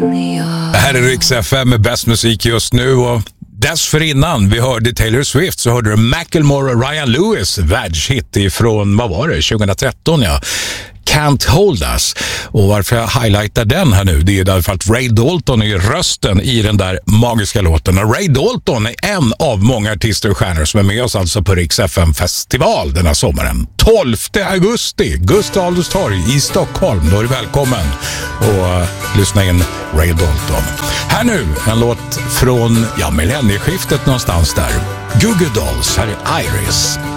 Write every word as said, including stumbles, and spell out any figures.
Det här är Rix F M med bäst musik just nu, och dessförinnan vi hörde Taylor Swift så hörde du Macklemore och Ryan Lewis världshit ifrån, vad var det, tjugohundratretton, ja. Can't Hold Us. Och varför jag highlightar den här nu, det är därför att Ray Dalton är rösten i den där magiska låten. Och Ray Dalton är en av många artister och stjärnor som är med oss alltså på Rix F M-festival den här sommaren. tolfte augusti, Gustav Adolfs torg i Stockholm. Då är du välkommen och uh, lyssna in Ray Dalton. Här nu, en låt från ja, millennieskiftet någonstans där. Goo Goo Dolls, här är Iris.